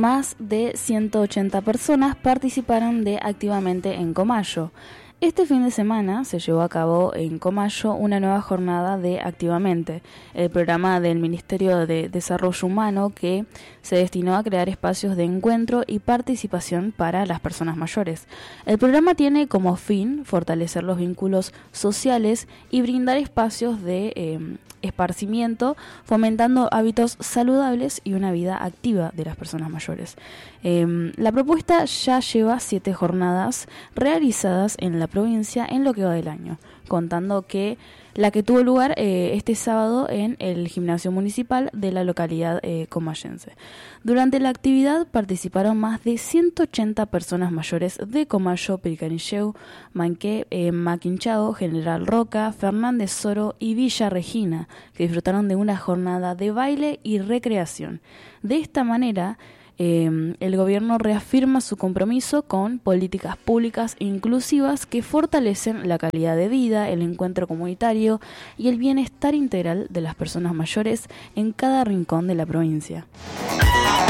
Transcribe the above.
más de 180 personas participaron de Activamente en Comayo. Este fin de semana se llevó a cabo en Comayo una nueva jornada de Activamente, el programa del Ministerio de Desarrollo Humano que se destinó a crear espacios de encuentro y participación para las personas mayores. El programa tiene como fin fortalecer los vínculos sociales y brindar espacios de esparcimiento, fomentando hábitos saludables y una vida activa de las personas mayores. La propuesta ya lleva 7 jornadas realizadas en la provincia en lo que va del año, contando que la que tuvo lugar este sábado en el gimnasio municipal de la localidad comayense. Durante la actividad participaron más de 180 personas mayores de Comayo, Pilcanilleu, Manqué, Maquinchao, General Roca, Fernández Soro y Villa Regina, que disfrutaron de una jornada de baile y recreación. De esta manera, el gobierno reafirma su compromiso con políticas públicas inclusivas que fortalecen la calidad de vida, el encuentro comunitario y el bienestar integral de las personas mayores en cada rincón de la provincia.